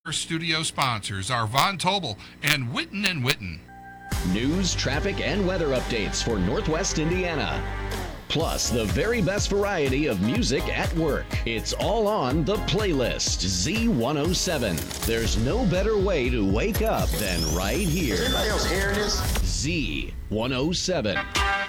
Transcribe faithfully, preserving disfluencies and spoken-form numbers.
Our studio sponsors are Von Tobel and Witten and Witten. News, traffic, and weather updates for Northwest Indiana. Plus, the very best variety of music at work. It's all on The Playlist, Z one oh seven. There's no better way to wake up than right here. Is anybody else hearing this? Z one oh seven.